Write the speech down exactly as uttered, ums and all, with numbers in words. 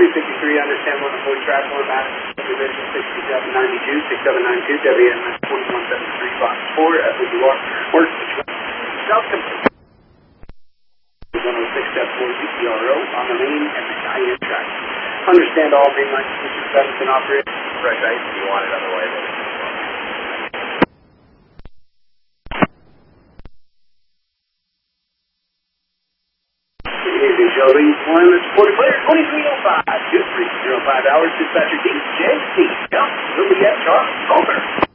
three fifty-three, understand one oh four track one, Madison, division sixty-seven ninety-two, sixty-seven ninety-two, W N S forty-one seventy-three, box four, F O U R, work, South complete. one oh six step four Z P R O on the main and the Cheyenne track. Understand all mainline switches seventh and operate. Fresh ice if you want it, otherwise. Joey, one, forty clear, twenty-three oh five, two three oh five hours, dispatcher D J C, Jump, Juliet, Charles, Calder.